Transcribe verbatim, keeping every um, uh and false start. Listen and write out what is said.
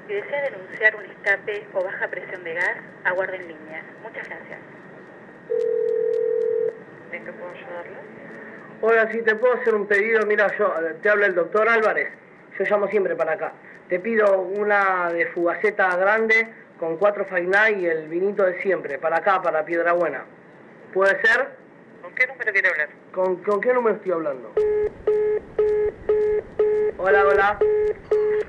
Si desea denunciar un escape o baja presión de gas, aguarde en línea. Muchas gracias. ¿En qué puedo ayudarle? Hola, si te puedo hacer un pedido, mira, yo te habla el doctor Álvarez, yo llamo siempre para acá. Te pido una de Fugaceta grande con cuatro Fainá y el vinito de siempre, para acá, para Piedrabuena. ¿Puede ser? ¿Con qué número quiere hablar? ¿Con, con qué número estoy hablando? Hola, hola.